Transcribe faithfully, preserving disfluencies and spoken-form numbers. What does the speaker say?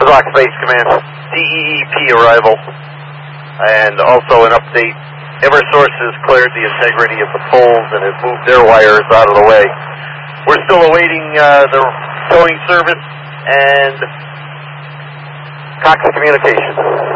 Rock Base Command. D E E P arrival. And also an update. Eversource has cleared the integrity of the poles and has moved their wires out of the way. We're still awaiting uh, the towing service and Cox Communications.